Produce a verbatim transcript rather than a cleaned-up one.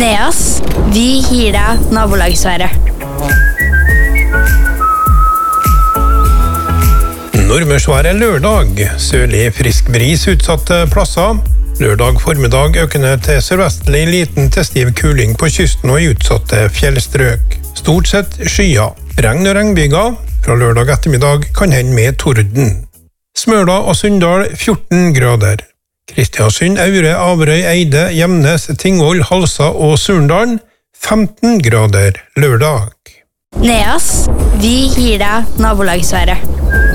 Neas, vi gir deg nabolagsværet. Nordmørsværet lørdag. Sørlig frisk bris utsatte plasser. Lørdag formiddag økende til sørvestlig liten til stiv kuling på kysten og i utsatte fjellstrøk. Stort sett skya. Regn og regnbyger. Fra lørdag ettermiddag kan hende med torden. Smøla og Sunndal fjorten grader. Kristiansund, Aure, Averøy, Eide, Gjemnes, Tingvoll, Halsa og Surndalen femten grader lørdag. Neas, vi gir deg nabolagsværet.